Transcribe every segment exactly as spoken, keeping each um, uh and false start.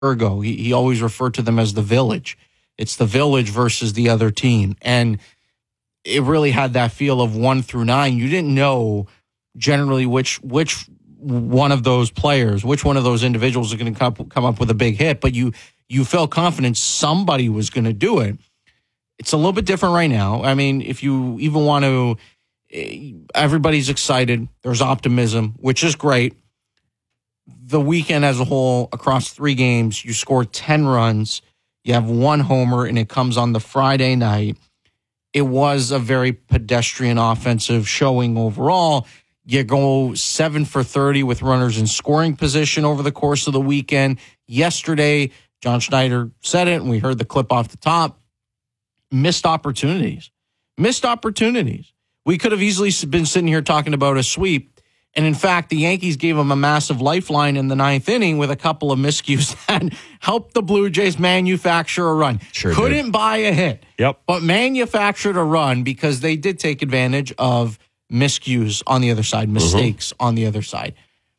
Ergo, he, he always referred to them as the village. It's the village versus the other team. And it really had that feel of one through nine. You didn't know generally which which one of those players, which one of those individuals are going to come, come up with a big hit, but you you felt confident somebody was going to do it. It's a little bit different right now. I mean, if you even want to, everybody's excited. There's optimism, which is great. The weekend as a whole, across three games, you score ten runs. You have one homer, and it comes on the Friday night. It was a very pedestrian offensive showing overall. You go seven for thirty with runners in scoring position over the course of the weekend. Yesterday, John Schneider said it, and we heard the clip off the top. Missed opportunities. Missed opportunities. We could have easily been sitting here talking about a sweep. And in fact, the Yankees gave them a massive lifeline in the ninth inning with a couple of miscues that helped the Blue Jays manufacture a run. Sure Couldn't did. buy a hit, Yep. but manufactured a run because they did take advantage of miscues on the other side, mistakes mm-hmm. on the other side.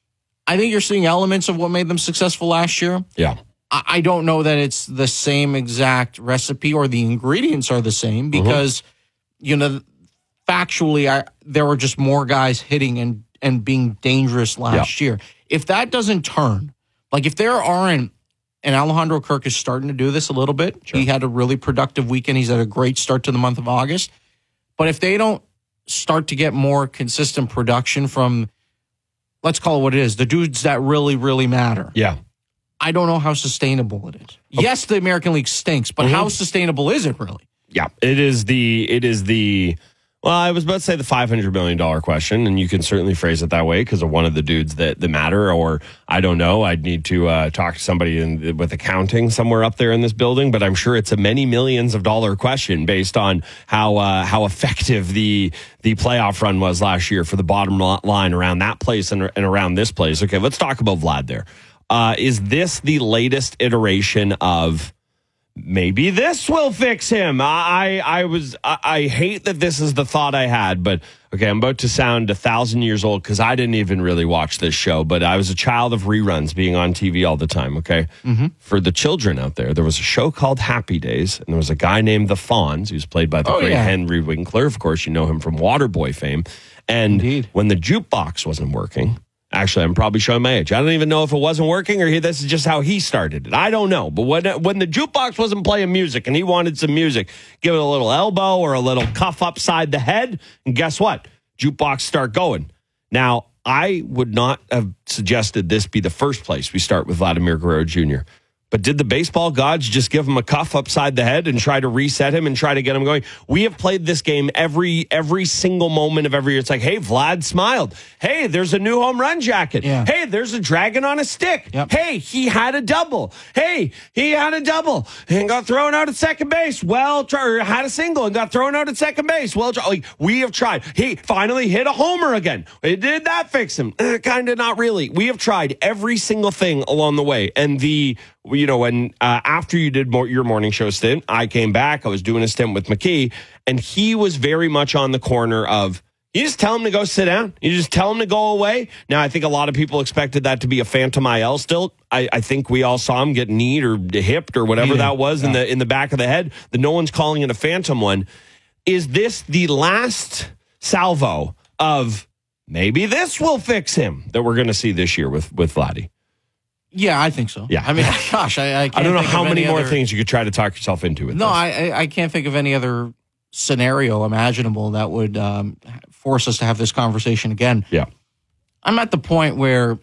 I think you're seeing elements of what made them successful last year. Yeah. I, I don't know that it's the same exact recipe or the ingredients are the same because, mm-hmm. you know, factually, I, there were just more guys hitting and and being dangerous last yep. year. If that doesn't turn, like if there aren't, and Alejandro Kirk is starting to do this a little bit. Sure. He had a really productive weekend. He's had a great start to the month of August. But if they don't start to get more consistent production from, let's call it what it is, the dudes that really, really matter. Yeah. I don't know how sustainable it is. Okay. Yes, the American League stinks, but mm-hmm. how sustainable is it really? Yeah, it is the, it is the, well, I was about to say the five hundred million dollars question, and you can certainly phrase it that way because of one of the dudes that, that matter, or I don't know, I'd need to uh, talk to somebody in, with accounting somewhere up there in this building, but I'm sure it's a many millions of dollar question based on how uh, how effective the the playoff run was last year for the bottom line around that place and, and around this place. Okay, let's talk about Vlad there. Uh, is this the latest iteration of maybe this will fix him? I I was I, I hate that this is the thought I had, but okay, I'm about to sound a thousand years old because I didn't even really watch this show, but I was a child of reruns being on T V all the time. Okay, mm-hmm. For the children out there, there was a show called Happy Days, and there was a guy named the Fonz who's played by the oh, great yeah. Henry Winkler. Of course, you know him from Waterboy fame. And Indeed. When the jukebox wasn't working. Actually, I'm probably showing my age. I don't even know if it wasn't working or he, this is just how he started it. I don't know. But when when the jukebox wasn't playing music and he wanted some music, give it a little elbow or a little cuff upside the head, and guess what? Jukebox start going. Now, I would not have suggested this be the first place we start with Vladimir Guerrero Junior But did the baseball gods just give him a cuff upside the head and try to reset him and try to get him going? We have played this game every every single moment of every year. It's like, hey, Vlad smiled. Hey, there's a new home run jacket. Yeah. Hey, there's a dragon on a stick. Yep. Hey, he had a double. Hey, he had a double and got thrown out at second base. Well, try, had a single and got thrown out at second base. Well, try, like, we have tried. He finally hit a homer again. Did that fix him? Uh, kind of not really. We have tried every single thing along the way. And the... You know, when uh, after you did more, your morning show stint, I came back. I was doing a stint with McKee, and he was very much on the corner of, you just tell him to go sit down. You just tell him to go away. Now, I think a lot of people expected that to be a phantom I L still. I, I think we all saw him get kneed or hipped or whatever yeah, that was yeah. in the in the back of the head. The no one's calling it a phantom one. Is this the last salvo of maybe this will fix him that we're going to see this year with, with Vladdy? Yeah, I think so. Yeah. I mean, gosh, I, I can't I don't know think how many more other... things you could try to talk yourself into with no, this. I, I can't think of any other scenario imaginable that would um, force us to have this conversation again. Yeah. I'm at the point where,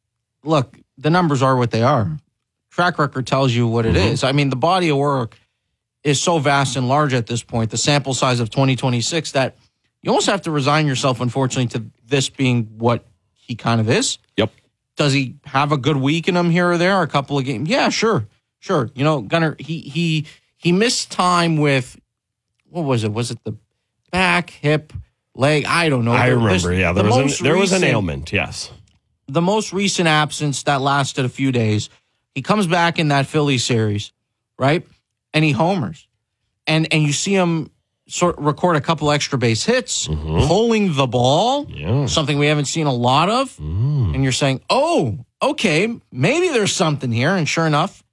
look, the numbers are what they are. Track record tells you what it mm-hmm. is. I mean, the body of work is so vast and large at this point, the sample size of twenty twenty-six, that you almost have to resign yourself, unfortunately, to this being what he kind of is. Yep. Does he have a good week in him here or there? A couple of games? Yeah, sure. Sure. You know, Gunnar, he he he missed time with, what was it? Was it the back, hip, leg? I don't know. I remember, There's, yeah. There, the was, an, there recent, was an ailment, yes. The most recent absence that lasted a few days, he comes back in that Philly series, right? And he homers. And, and you see him sort record a couple extra base hits, mm-hmm. pulling the ball, yeah. something we haven't seen a lot of. Mm. And you're saying, oh, okay, maybe there's something here. And sure enough,